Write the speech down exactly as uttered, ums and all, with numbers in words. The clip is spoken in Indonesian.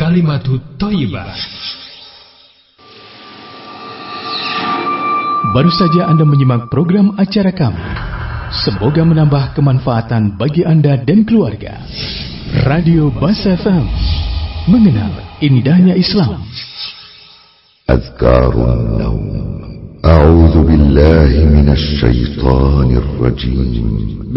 Kalimatut Thayyibah. Baru saja Anda menyimak program acara kami. Semoga menambah kemanfaatan bagi Anda dan keluarga. Radio Bas F M, mengenal indahnya Islam. Azkarun Naum. A'udzu billahi minasy syaithanir rajim.